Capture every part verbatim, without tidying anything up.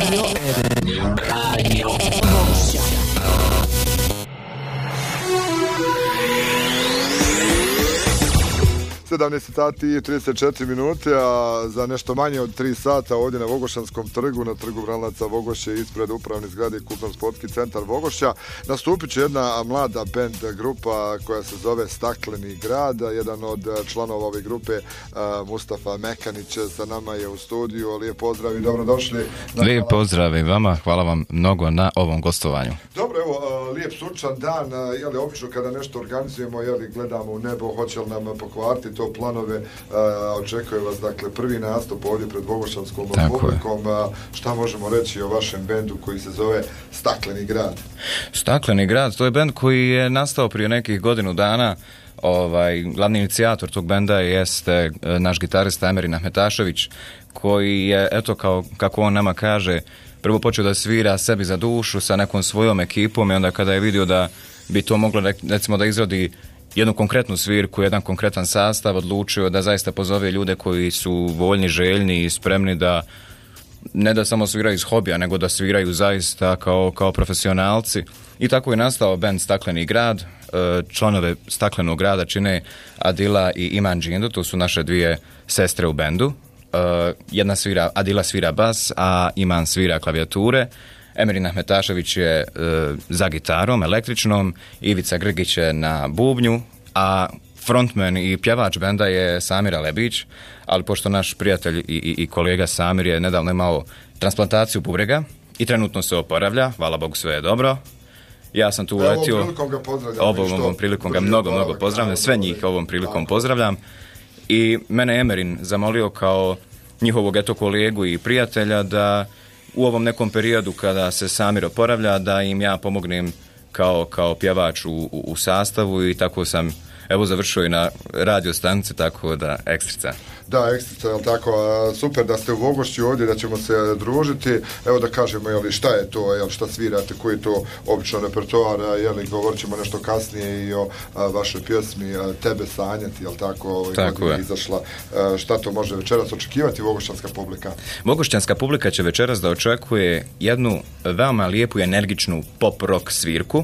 Radio Eden. Radio Vogošća. sedamnaest sati i trideset četiri minute, a za nešto manje od tri sata ovdje na Vogošanskom trgu, na trgu Vranaca Vogošće, ispred upravne zgrade Kulturno-sportski centar Vogošća, nastupit će jedna mlada band grupa koja se zove Stakleni grad. Jedan od članova ove grupe, Mustafa Mekanić, sa nama je u studiju. Lijep pozdrav i dobrodošli. Lijep pozdrav i vama, hvala vam mnogo na ovom gostovanju. Dobro, evo, lijep sunčan dan, jeli, obično kada nešto organizujemo, jeli, gledamo u nebo, hoće li nam pokvariti to planove, očekuje vas, dakle, prvi nastup ovdje pred Vogošanskom publikom. Šta možemo reći o vašem bendu koji se zove Stakleni grad? Stakleni grad, to je bend koji je nastao prije nekih godinu dana. Ovaj, glavni inicijator tog benda jeste naš gitarista Emerin Ahmetašević, koji je, eto, kao, kako on nama kaže, prvo počeo da svira sebi za dušu sa nekom svojom ekipom i onda kada je vidio da bi to moglo, recimo, da izrodi jednu konkretnu svirku, jedan konkretan sastav, odlučio da zaista pozove ljude koji su voljni, željni i spremni da ne da samo sviraju iz hobija, nego da sviraju zaista kao, kao profesionalci. I tako je nastao band Stakleni grad. Članove Staklenog grada čine Adila i Iman Džindu, to su naše dvije sestre u bendu. Jedna svira, Adila svira bas, a Iman svira klavijature. Emerin Ahmetašević je e, za gitarom, električnom, Ivica Grgić je na bubnju, a frontman i pjevač benda je Samir Alebić, ali pošto naš prijatelj i, i, i kolega Samir je nedavno imao transplantaciju bubrega i trenutno se oporavlja, hvala Bogu sve je dobro. Ja sam tu uletio, ovom prilikom ga pozdravljam, ovom, ovom prilikom ga mnogo, mnogo pozdravljam, sve njih ovom prilikom pozdravljam. I mene je Emerin zamolio kao njihovog eto kolegu i prijatelja da u ovom nekom periodu kada se Samir oporavlja, da im ja pomognem kao, kao pjevač u, u, u sastavu i tako sam, evo, završio i na radio stanici, tako da ekstrica. Da, ekstrica, jel tako, super da ste u Vogošći ovdje, da ćemo se družiti. Evo da kažemo, jel, šta je to, jel, šta svirate, koji je to obično repertoar, jel, govorit ćemo nešto kasnije i o a, vašoj pjesmi a, Tebe sanjati, jel tako, ovaj tako je izašla. A, šta to može večeras očekivati vogošćanska publika? Vogošćanska publika će večeras da očekuje jednu veoma lijepu i energičnu pop rock svirku.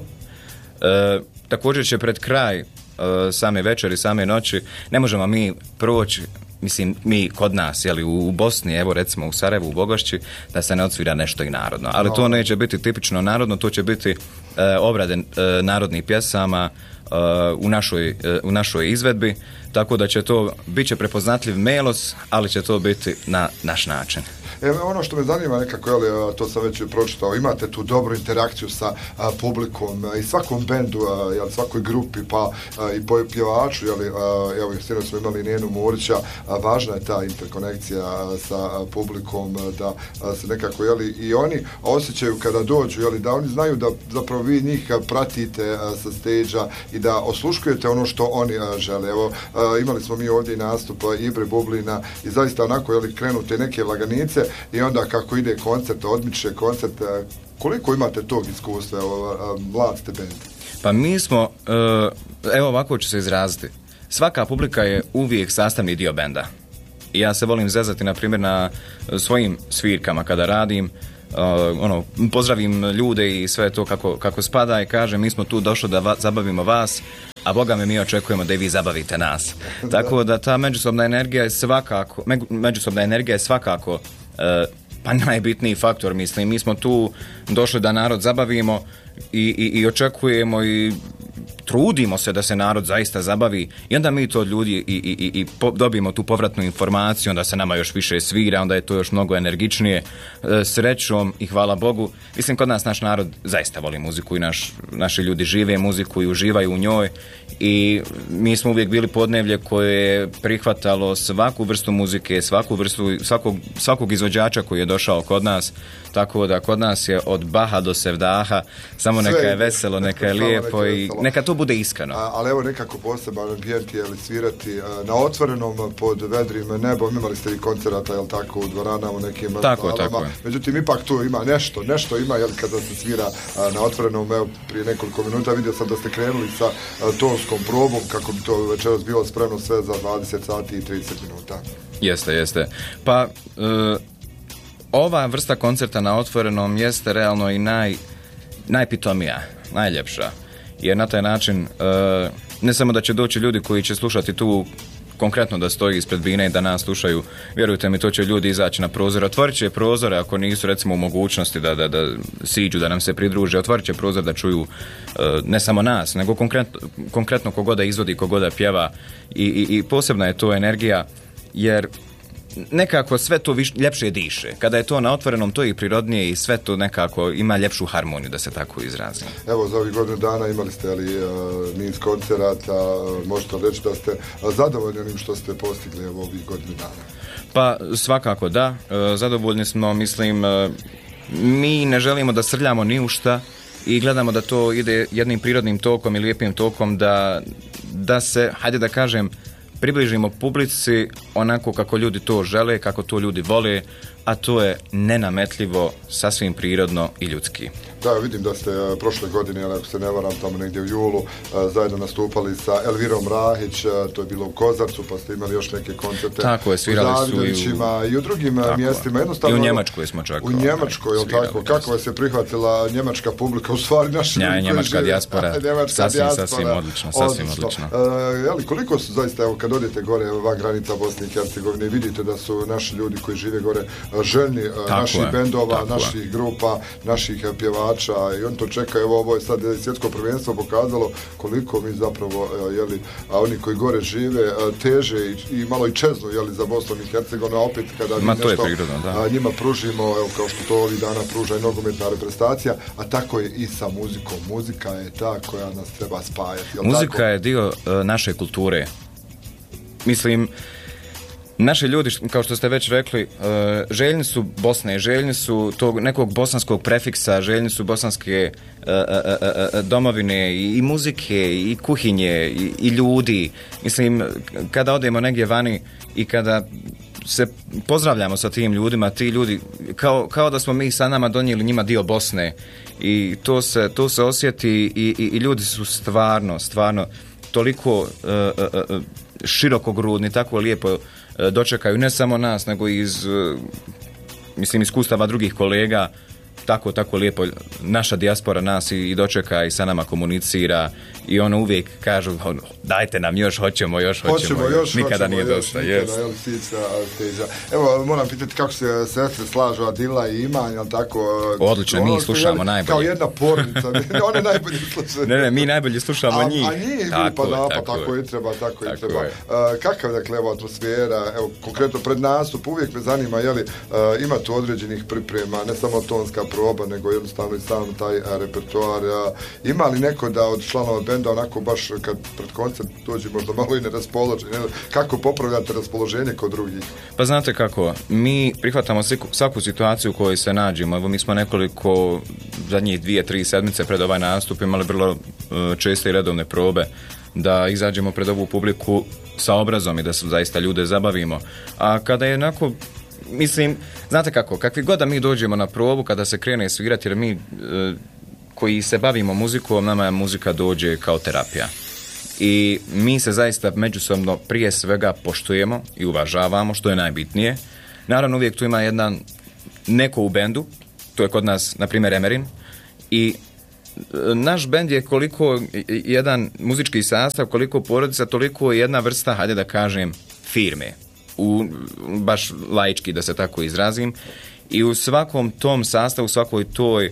E, također će pred kraj same večeri, same noći, ne možemo mi proći, mislim, mi kod nas, jeli, u Bosni, evo recimo u Sarajevu, u Vogošći, da se ne odsvira nešto i narodno. Ali to neće biti tipično narodno, to će biti e, obrade e, narodnih pjesama e, u, našoj, e, u našoj izvedbi, tako da će to, bit će prepoznatljiv melos, ali će to biti na naš način. E, ono što me zanima nekako, jeli, to sam već pročitao, imate tu dobru interakciju sa a, publikom a, i svakom bendu, a, jeli, svakoj grupi, pa a, i pjevaču, jeli, a, evo, sinoć smo imali Nenu Murića, a, važna je ta interkonekcija a, sa a, publikom, a, da a, se nekako, jeli, i oni osjećaju kada dođu, jeli, da oni znaju da zapravo vi njih pratite a, sa stage-a i da osluškujete ono što oni a, žele. Evo, a, imali smo mi ovdje i nastup a, Ibre Bublina i zaista onako, jeli, krenute neke laganice i onda kako ide koncert, odmiče koncert, koliko imate tog iskustva, evo, mlad ste band? Pa mi smo, evo ovako ću se izraziti, svaka publika je uvijek sastavni dio benda. Ja se volim zezati, na primjer, na svojim svirkama kada radim, Uh, ono, pozdravim ljude i sve to kako, kako spada i kažem, mi smo tu došli da va, zabavimo vas, a Boga me mi očekujemo da i vi zabavite nas. Tako da ta međusobna energija je svakako, me, međusobna energija je svakako uh, pa najbitniji faktor, mislim. Mi smo tu došli da narod zabavimo i, i, i očekujemo i trudimo se da se narod zaista zabavi i onda mi to ljudi i, i, i, i po, dobijemo tu povratnu informaciju, onda se nama još više svira, onda je to još mnogo energičnije. E, srećom i hvala Bogu, mislim, kod nas naš narod zaista voli muziku i naš, naši ljudi žive muziku i uživaju u njoj i mi smo uvijek bili podneblje koje je prihvatalo svaku vrstu muzike, svaku vrstu, svakog, svakog izvođača koji je došao kod nas, tako da kod nas je od Baha do Sevdaha, samo sve neka je veselo, neka je lijepo neka i neka to bude iskreno. A, ali evo nekako poseban ambijent je li svirati a, na otvorenom pod vedrim nebom, imali ste i koncerata, jel tako, u dvoranama, u nekim tako, salama, tako. Međutim, ipak tu ima nešto, nešto ima, jel, kada se svira a, na otvorenom, evo, prije nekoliko minuta vidio sam da ste krenuli sa a, tonskom probom, kako bi to večeras bilo spremno sve za dvadeset sati i trideset minuta. Jeste, jeste. Pa, e, ova vrsta koncerta na otvorenom jeste realno i naj, najpitomija, najljepša. Jer na taj način uh, ne samo da će doći ljudi koji će slušati tu konkretno da stoji ispred bine i da nas slušaju, vjerujte mi, to će ljudi izaći na prozor, otvorit će prozore ako nisu recimo u mogućnosti da, da, da siđu, da nam se pridruže, otvorit će prozor da čuju uh, ne samo nas, nego konkretno, konkretno kogoda izvodi, kogoda pjeva i, i, i posebna je to energija, jer nekako sve to viš, ljepše diše. Kada je to na otvorenom, to je i prirodnije i sve to nekako ima ljepšu harmoniju, da se tako izrazim. Evo, za ovih godinu dana imali ste ali uh, niz koncerata, uh, možete reći da ste uh, zadovoljni onim što ste postigli evo, ovih godinu dana? Pa svakako da, uh, zadovoljni smo, mislim, uh, mi ne želimo da srljamo ni u šta i gledamo da to ide jednim prirodnim tokom i lijepim tokom, da, da se, hajde da kažem, približimo publici onako kako ljudi to žele, kako to ljudi vole, a to je nenametljivo, sasvim prirodno i ljudski. Da, vidim da ste uh, prošle godine, ako se ne varam, tamo negdje u julu, uh, zajedno nastupali sa Elvirom Rahić, uh, to je bilo u Kozarcu, pa ste imali još neke koncerte. Tako je, svirali su i u, i u drugim uh, mjestima. I u Njemačkoj smo čak. U Njemačkoj, je tako? Kako vas je prihvatila njemačka publika, u stvari naši ljudi koji njemačka žive? dijaspora, njemačka sasvim, dijaspora, sasvim odlično, sasvim odlično. Uh, jeli, koliko su zaista, evo, kad odete gore van granica Bosne i Hercegovine, vidite da su naši ljudi koji žive gore uh, željni uh, naših je, bendova, naših je. grupa, naših uh, pjevača i on to čeka, evo ovo je sad svjetsko prvenstvo pokazalo koliko mi zapravo, jeli, a oni koji gore žive teže i, i malo i čeznu, jeli, za Bosnom i Hercegovinu, a opet kada mi nešto prirodno, da. A, njima pružimo, evo, kao što to ovih dana pruža i nogometna reprezentacija, a tako je i sa muzikom. Muzika je ta koja nas treba spajati. Muzika tako? je dio uh, naše kulture. Mislim, naši ljudi, kao što ste već rekli, željni su Bosne, željni su tog nekog bosanskog prefiksa, željni su bosanske domovine i muzike i kuhinje i, i ljudi. Mislim, kada odemo negdje vani i kada se pozdravljamo sa tim ljudima, ti ljudi, kao, kao da smo mi sa nama donijeli njima dio Bosne i to se, to se osjeti i, i, i ljudi su stvarno, stvarno toliko uh, uh, širokogrudni, tako lijepo dočekaju ne samo nas, nego iz, mislim, iskustava drugih kolega, tako, tako lijepo naša dijaspora nas i, i dočeka i sa nama komunicira i ono uvijek kažu, dajte nam još, hoćemo još, hoćemo, hoćemo još, nikada hoćemo, nije još, dosta. Nikada, jel, sica, evo, moram pitati kako se sestre slažu, Adila i Iman, jel tako? Odlično, ono, mi slušamo jel, najbolje. Kao jedna porodica, one najbolje slušaju. Ne, ne, mi najbolje slušamo a, njih. A njih, tako, pa da, pa tako, tako i treba, tako, tako i treba. Je. Uh, kakav, dakle, evo, atmosfera, evo, konkretno pred nastup, uvijek me zanima, jeli, uh, ima tu određenih priprema, ne samo tonska proba, nego jednostavno i sam taj a, repertoar. A, ima li neko da od članova benda onako baš kad pred koncert dođe možda malo i neraspoložen, ne, kako popravljate raspoloženje kod drugih? Pa znate kako, mi prihvatamo svaku, svaku situaciju u kojoj se nađemo. Evo mi smo nekoliko zadnjih dvije, tri sedmice pred ovaj nastup imali vrlo uh, česte i redovne probe da izađemo pred ovu publiku sa obrazom i da se zaista ljude zabavimo. A kada je onako, mislim, znate kako, kakvi god da mi dođemo na probu kada se krene svirati, jer mi uh, koji se bavimo muzikom, nama muzika dođe kao terapija. I mi se zaista međusobno prije svega poštujemo i uvažavamo, što je najbitnije. Naravno, uvijek tu ima jedan neko u bendu, to je kod nas, na primjer, Emerin, i naš bend je koliko jedan muzički sastav, koliko porodica, toliko jedna vrsta, hajde da kažem, firme. U, baš laički, da se tako izrazim. I u svakom tom sastavu, u svakoj toj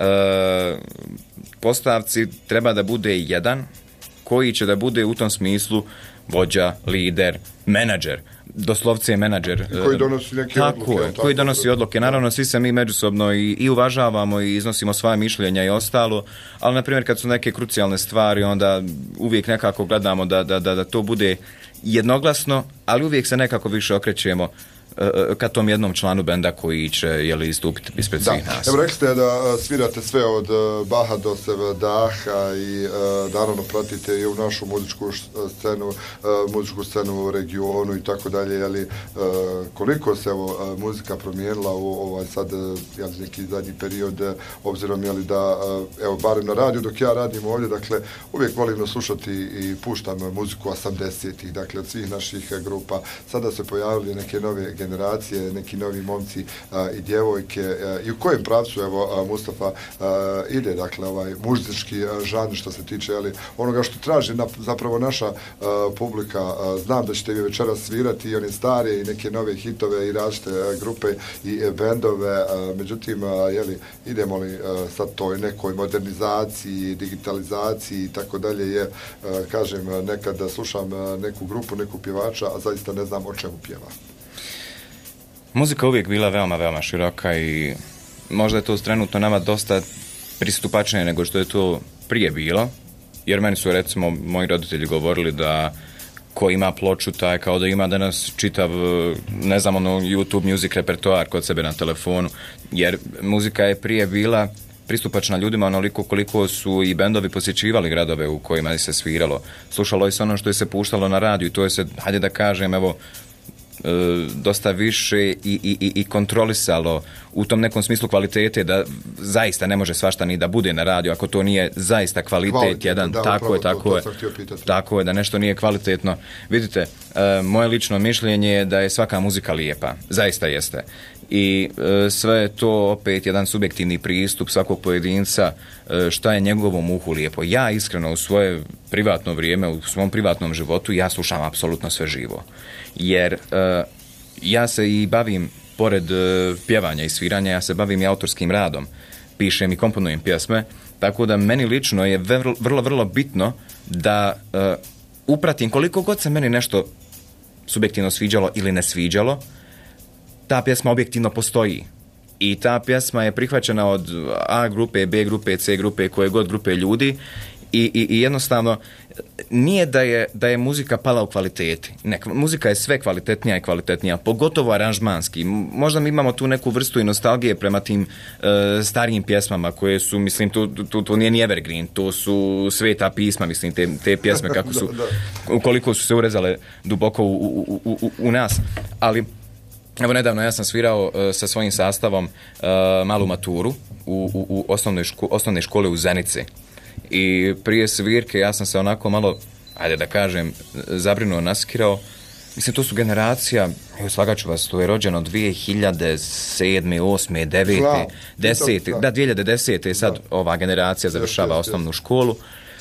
uh, postavci treba da bude jedan koji će da bude u tom smislu vođa, lider, menadžer, doslovce je menadžer. I koji donosi neke tako odluke. Je, tako koji donosi odluke. Naravno, svi se mi međusobno i, i uvažavamo i iznosimo svoje mišljenja i ostalo, ali, na primjer, kad su neke krucijalne stvari, onda uvijek nekako gledamo da, da, da, da to bude jednoglasno, ali uvijek se nekako više okrećemo ka tom jednom članu benda koji će, jeli, istupiti ispred svih nas. Evo, rekli ste da svirate sve od Baha do Sevdaha i naravno pratite i u našu muzičku scenu, muzičku scenu u regionu i tako dalje, jeli, koliko se evo muzika promijenila u ovaj sad, jel, neki zadnji period, obzirom, jeli, da, evo, barem na radiju dok ja radim ovdje, dakle, uvijek volim slušati i puštam muziku osamdesetih, dakle, od svih naših grupa. Sada se pojavili neke nove generacije generacije, neki novi momci a, i djevojke a, i u kojem pravcu evo a, Mustafa a, ide, dakle ovaj muzički žanr što se tiče ali onoga što traži na, zapravo naša a, publika. A, znam da ćete vi večeras svirati i one starije i neke nove hitove i različite a, grupe i a, bendove, a, međutim a, jeli, idemo li a, sad toj nekoj modernizaciji, digitalizaciji i tako dalje je, a, kažem, nekad da slušam a, neku grupu, neku pjevača, a zaista ne znam o čemu pjeva. Muzika uvijek bila veoma, veoma široka i možda je to trenutno nama dosta pristupačnije nego što je to prije bilo, jer meni su recimo moji roditelji govorili da ko ima ploču taj kao da ima danas čitav, ne znam, ono YouTube music repertoar kod sebe na telefonu, jer muzika je prije bila pristupačna ljudima onoliko koliko su i bendovi posjećivali gradove u kojima je se sviralo. Slušalo je se ono što je se puštalo na radiju i to je se, hajde da kažem, evo, e, dosta više i, i, i kontrolisalo u tom nekom smislu kvalitete da zaista ne može svašta ni da bude na radiju ako to nije zaista kvalitet, kvalitet jedan, da, tako je, tako je, tako je, da nešto nije kvalitetno. Vidite, e, moje lično mišljenje je da je svaka muzika lijepa, zaista jeste. I e, sve je to opet jedan subjektivni pristup svakog pojedinca, e, šta je njegovom uhu lijepo. Ja iskreno u svoje privatno vrijeme, u svom privatnom životu, ja slušam apsolutno sve živo. Jer e, ja se i bavim, pored e, pjevanja i sviranja, ja se bavim i autorskim radom. Pišem i komponujem pjesme, tako da meni lično je vrlo, vrlo, vrlo bitno da e, upratim koliko god se meni nešto subjektivno sviđalo ili ne sviđalo, ta pjesma objektivno postoji i ta pjesma je prihvaćena od A grupe, B grupe, C grupe, koje god grupe ljudi i, i, i jednostavno nije da je, da je muzika pala u kvaliteti. Ne, muzika je sve kvalitetnija i kvalitetnija, pogotovo aranžmanski. Možda mi imamo tu neku vrstu i nostalgije prema tim e, starijim pjesmama koje su, mislim, to, to, to nije ni evergreen, to su sveta pisma, mislim, te, te pjesme kako su, ukoliko su se urezale duboko u, u, u, u, u nas. Ali evo nedavno ja sam svirao uh, sa svojim sastavom uh, malu maturu u, u, u osnovnoj, ško, osnovnoj škole u Zenici. I prije svirke ja sam se onako malo, ajde da kažem, zabrinuo, naskirao. Mislim, to su generacija, evo slagat ću vas, to je rođeno dvije hiljade sedme, osme, devete, desete, da, dvije hiljade desete je sad da. Ova generacija završava yes, yes, osnovnu yes. školu.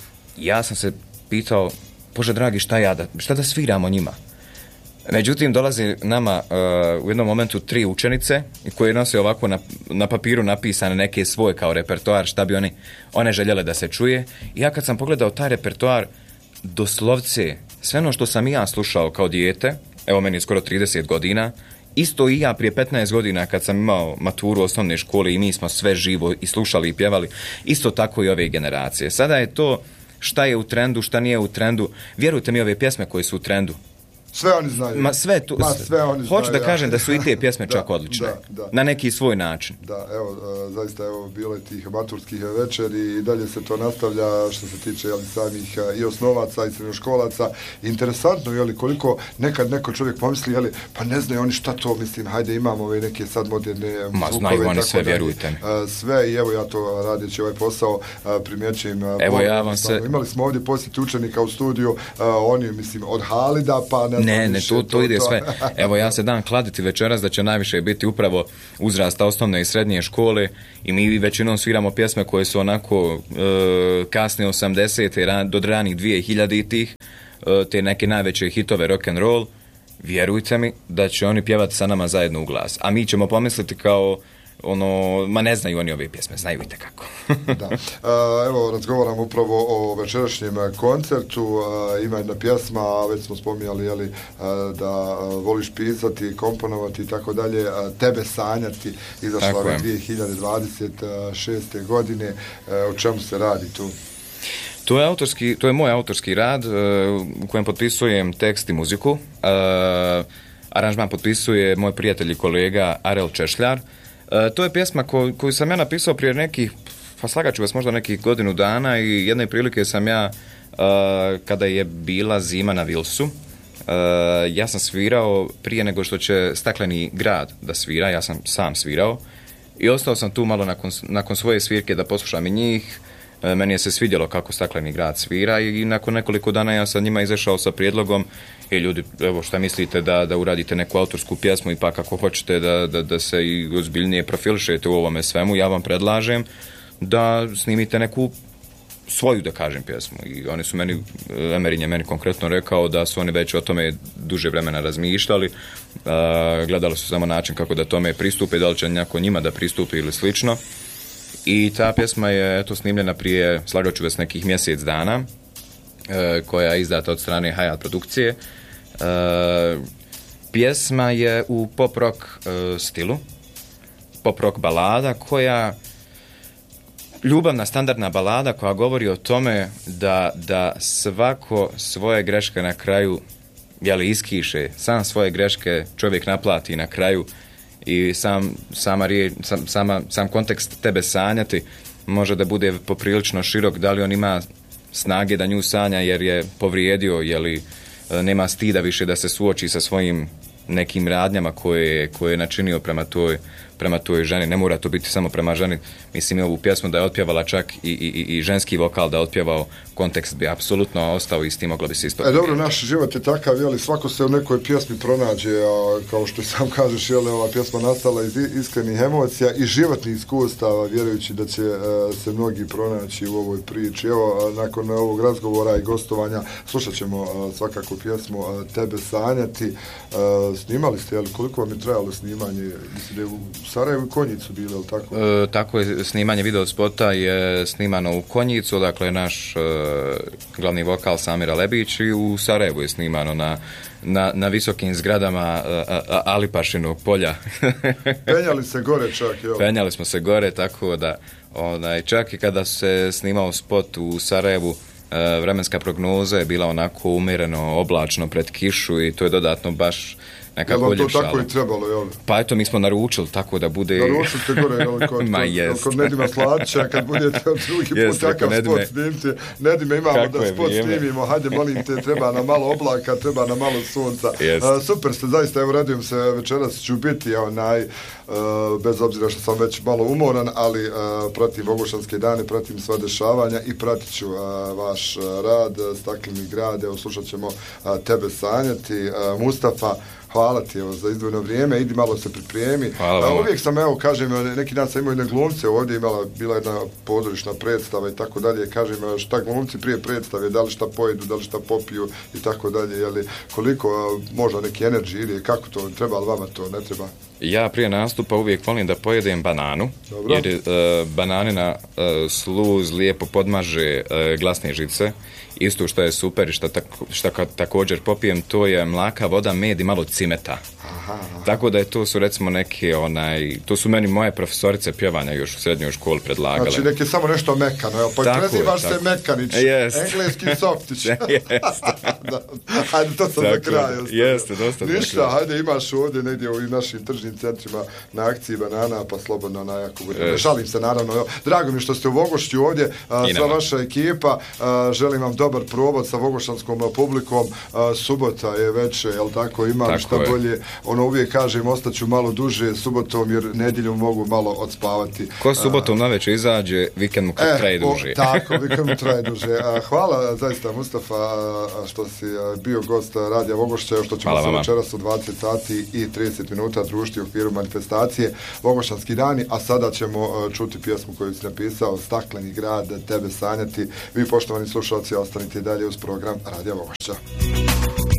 Ja sam se pitao, Bože dragi, šta ja da, šta da sviramo njima? Međutim, dolazi nama uh, u jednom momentu tri učenice koje nose ovako na, na papiru napisane neke svoje kao repertoar, šta bi oni, one željele da se čuje. I ja kad sam pogledao taj repertoar, doslovce, sve ono što sam i ja slušao kao dijete, evo meni je skoro trideset godina, isto i ja prije petnaest godina kad sam imao maturu osnovne škole i mi smo sve živo i slušali i pjevali, isto tako i ove generacije. Sada je to šta je u trendu, šta nije u trendu. Vjerujte mi, ove pjesme koje su u trendu, sve oni znaju. Ma sve tu, Ma, sve oni hoću znaju, da kažem ja. Da su i te pjesme da, čak odlične. Da, da. Na neki svoj način. Da, evo, uh, zaista evo, bilo je tih maturskih večeri i dalje se to nastavlja što se tiče jeli, samih uh, i osnovaca i srednjoškolaca. Interesantno je li koliko nekad neko čovjek pomisli, jeli, pa ne znaju oni šta to, mislim, hajde imamo ove neke sad moderne Ma, zvukove. Znaju oni sve, vjerujte mi. Uh, sve i evo ja to radeći ovaj posao uh, primjećujem. Uh, evo ja vam se... Imali smo ovdje posjeti učenika u studiju, uh, oni, mislim, od Halida pa ne Ne, ne, to, to ide sve. Evo, ja se dam kladiti večeras da će najviše biti upravo uzrasta osnovne i srednje škole i mi većinom sviramo pjesme koje su onako e, kasne osamdesete ran, do ranih dvije hiljaditih, e, te neke najveće hitove rock and roll. Vjerujte mi da će oni pjevati sa nama zajedno u glas. A mi ćemo pomisliti kao ono, ma ne znaju oni ove pjesme, znaju i tekako. Da. A, evo, razgovaram upravo o večerašnjem koncertu. A, ima jedna pjesma, već smo spominjali, jeli, a, da a, voliš pisati, komponovati i tako dalje. A, Tebe sanjati, izašla je dvije hiljade dvadeset šeste godine. A, o čemu se radi tu? To je, autorski, to je moj autorski rad uh, u kojem potpisujem tekst i muziku. Uh, aranžman potpisuje moj prijatelj i kolega Arel Češljar. Uh, to je pjesma ko, koju sam ja napisao prije nekih, pa slagat ću vas možda nekih godinu dana i jedne prilike sam ja, uh, kada je bila zima na Vilsu, uh, ja sam svirao prije nego što će Stakleni grad da svira, ja sam sam svirao i ostao sam tu malo nakon, nakon svoje svirke da poslušam i njih. Meni je se svidjelo kako Stakleni grad svira i nakon nekoliko dana ja sam njima izašao sa prijedlogom i ljudi, evo šta mislite da, da uradite neku autorsku pjesmu i pa kako hoćete da, da, da se i ozbiljnije profilišete u ovome svemu, ja vam predlažem da snimite neku svoju, da kažem, pjesmu. I oni su meni, Emerin je meni konkretno rekao da su oni već o tome duže vremena razmišljali, gledali su samo način kako da tome pristupe, da li će neko njima da pristupi ili slično. I ta pjesma je eto snimljena prije, slagaću vas, nekih mjesec dana, e, koja je izdata od strane Hayat produkcije. E, pjesma je u pop rock e, stilu, pop rock balada koja, ljubavna standardna balada koja govori o tome da, da svako svoje greške na kraju, jeli, iskiše, sam svoje greške čovjek naplati na kraju. I sam, sama riječ, sam, sama, sam kontekst tebe sanjati može da bude poprilično širok, da li on ima snage da nju sanja jer je povrijedio, je li nema stida više da se suoči sa svojim nekim radnjama koje, koje je načinio prema toj, prema toj ženi. Ne mora to biti samo prema ženi. Mislim, ovu pjesmu da je otpjevala čak i, i, i ženski vokal da je otpjevao, kontekst bi apsolutno ostao isti, moglo bi se isto. E dobro, naš život je takav, jeli, svako se u nekoj pjesmi pronađe, a kao što sam kažeš, jeli, ova pjesma nastala iz iskrenih emocija i životnih iskustava, vjerujući da će uh, se mnogi pronaći u ovoj priči. Evo, nakon ovog razgovora i gostovanja slušat ćemo uh, svakako pjesmu uh, Tebe sanjati. Uh, snimali ste, jeli, koliko vam je trajalo snimanje? Mislim da je u Sarajevu i Konjicu bilo, je li tako? E, tako je, snimanje video spota je snimano u Konjicu, dakle naš e, glavni vokal Samir Alebić, i u Sarajevu je snimano na, na, na visokim zgradama e, a, Alipašinog polja. Penjali se gore čak, jel? Penjali smo se gore, tako da onaj, čak i kada se snimao spot u Sarajevu, e, vremenska prognoza je bila onako umjereno oblačno pred kišu i to je dodatno baš nekako jel uljepšalo. To tako i trebalo, jel? Pa eto, mi smo naručili tako da bude... Naručili ste gore, jel, kod, Ma kod, kod Nedima Sladića, kad budete drugi put takav spot snimiti. Nedime, imamo kako da spot snimimo, hajde, molim te, treba na malo oblaka, treba na malo sunca. Uh, super ste, zaista, evo, radujem se, večeras ću biti, onaj, uh, bez obzira što sam već malo umoran, ali uh, pratim Vogošćanske dane, pratim sva dešavanja i pratit ću uh, vaš uh, rad, Stakleni grad, evo, slušat ćemo uh, Tebe sanjati. Uh, Mustafa, hvala ti, evo, za izdvojeno vrijeme, idi malo se pripremi. A, uvijek sam, evo, kažem, neki dan sam imao jedne glumce, ovdje imala, bila jedna pozorišna predstava i tako dalje, kažem, šta glumci prije predstave, da li šta pojedu, da li šta popiju i tako dalje, jeli, koliko, možda neki energy ili kako to, treba li vama to, ne treba? Ja prije nastupa uvijek volim da pojedem bananu. Dobro. Jer uh, bananina uh, sluz lijepo podmaže uh, glasne žice. Isto što je super i što, tak, što također popijem, to je mlaka, voda, med i malo cimeta. Aha, aha. Tako da je to su recimo neke, onaj, to su meni moje profesorice pjevanja još u srednjoj školi predlagale. Znači neke samo nešto mekano, evo, pa prezivaš se Mekanić, jest. Engleski Softić. Jeste. Da, hajde, to sam za kraj. Jeste, dosta. Ništa, hajde, imaš ovdje negdje u našim tržnim centrima na akciji banana, pa slobodno na jako godinu. Šalim se, naravno. Evo, drago mi što ste u Vogošću ovdje, a, sva vaša ekipa, a, želim vam dobar probod sa vogošćanskom publikom. A, subota je već, jel tako, imam tako šta je. Bolje. Ono, uvijek kažem, ostaću malo duže subotom, jer nedjeljom mogu malo odspavati. Ko subotom na večer izađe, vikend mu e, traje duže. O, tako, vikend mu traje duže. A, hvala zaista, Mustafa, što si bio gost Radija Vogošća, što ćemo se večeras u dvadeset sati i trideset minuta družiti u okviru manifestacije Vogošćanski dani, a sada ćemo čuti pjesmu koju si napisao, Stakleni grad, Tebe sanjati. Vi, poštovani slušalci, ostanite dalje uz program Radija Vogošća.